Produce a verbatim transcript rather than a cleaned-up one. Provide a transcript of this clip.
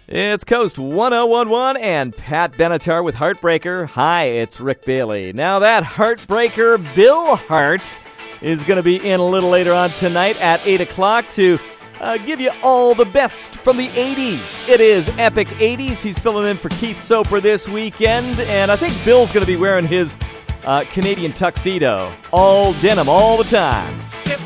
It's Coast one oh one one and Pat Benatar with Heartbreaker. Hi, it's Rick Bailey. Now that Heartbreaker Bill Hart is going to be in a little later on tonight at eight o'clock to uh, give you all the best from the eighties. It is Epic eighties. He's filling in for Keith Soper this weekend, and I think Bill's going to be wearing his uh, Canadian tuxedo. All denim all the time. Skip